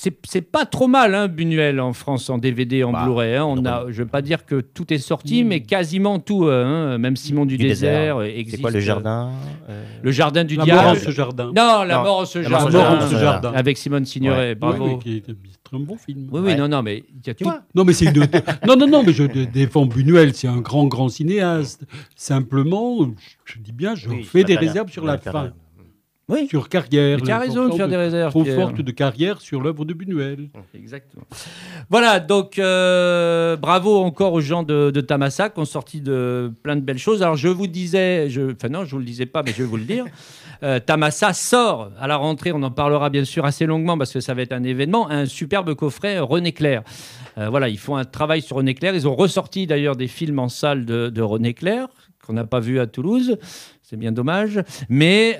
c'est pas trop mal, hein, Buñuel en France, en DVD, en Blu-ray. Hein. Je veux pas dire que tout est sorti, mais quasiment tout. Hein. Même Simon du désert existe. C'est quoi, Le Jardin Le Jardin du La Diable. mort en ce jardin. Non, La mort en ce La mort en ce jardin. Avec Simone Signoret. Bravo. Oui, c'est un bon film. Oui, non, mais il y a tout. Non, mais c'est non, mais je défends Buñuel, c'est un grand cinéaste. Simplement, je dis bien, je fais des réserves sur la fin. Oui. Sur Carrière. Tu as raison de faire des réserves. Trop forte de Carrière sur l'œuvre de Buñuel. Exactement. Voilà, donc bravo encore aux gens de Tamassac qui ont sorti de plein de belles choses. Alors je vous disais, non, je vous le disais pas, mais je vais vous le dire. Tamassac sort à la rentrée, on en parlera bien sûr assez longuement parce que ça va être un événement, un superbe coffret René Clair. Voilà, ils font un travail sur René Clair. Ils ont ressorti d'ailleurs des films en salle de René Clair qu'on n'a pas vu à Toulouse. C'est bien dommage, mais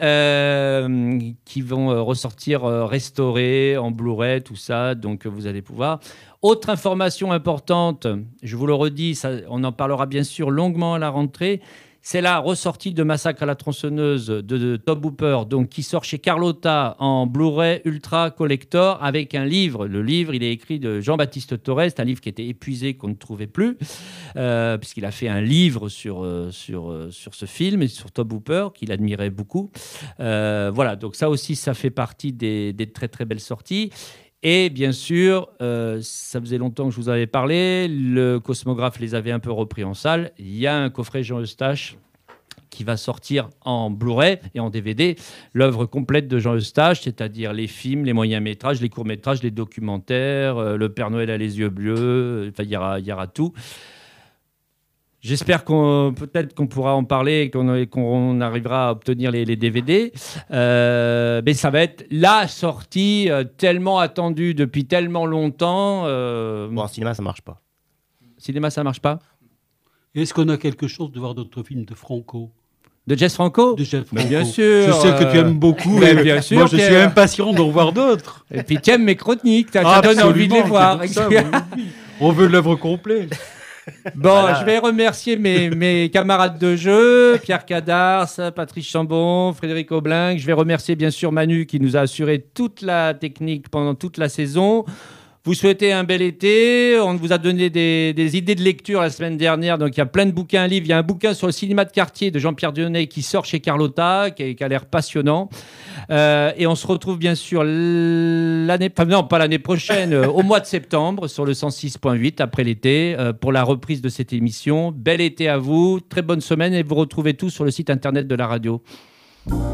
qui vont ressortir restaurés en Blu-ray, tout ça. Donc, vous allez pouvoir. Autre information importante, je vous le redis, on en parlera bien sûr longuement à la rentrée. C'est la ressortie de Massacre à la tronçonneuse de Tobe Hooper, donc qui sort chez Carlotta en Blu-ray Ultra Collector avec un livre. Le livre, il est écrit de Jean-Baptiste Torres, c'est un livre qui était épuisé, qu'on ne trouvait plus, puisqu'il a fait un livre sur ce film et sur Tobe Hooper, qu'il admirait beaucoup. Voilà, donc ça aussi, ça fait partie des très très belles sorties. Et bien sûr, ça faisait longtemps que je vous avais parlé, le Cosmographe les avait un peu repris en salle. Il y a un coffret Jean Eustache qui va sortir en Blu-ray et en DVD, l'œuvre complète de Jean Eustache, c'est-à-dire les films, les moyens-métrages, les courts-métrages, les documentaires, Le Père Noël a les yeux bleus, il y aura tout. J'espère peut-être qu'on pourra en parler et qu'on arrivera à obtenir les DVD. Mais ça va être la sortie tellement attendue depuis tellement longtemps. Bon, en cinéma, ça marche pas. Cinéma, ça marche pas. Est-ce qu'on a quelque chose de voir d'autres films de Franco ? De Jess Franco ? De Jess Franco. Bien sûr. Je sais que tu aimes beaucoup. Mais bien sûr. Moi, je suis impatient d'en voir d'autres. Et puis tu aimes mes chroniques. Ça donne envie de les voir. Ça, oui. On veut l'œuvre complète. Bon, voilà. Je vais remercier mes camarades de jeu, Pierre Cadars, Patrice Chambon, Frédéric Aublingue. Je vais remercier bien sûr Manu qui nous a assuré toute la technique pendant toute la saison. Vous souhaitez un bel été. On vous a donné des idées de lecture la semaine dernière. Donc, il y a plein de bouquins à livres. Il y a un bouquin sur le cinéma de quartier de Jean-Pierre Dionnet qui sort chez Carlotta, qui a l'air passionnant. Et on se retrouve bien sûr pas l'année prochaine, au mois de septembre, sur le 106.8, après l'été, pour la reprise de cette émission. Bel été à vous. Très bonne semaine et vous retrouvez tout sur le site internet de la radio.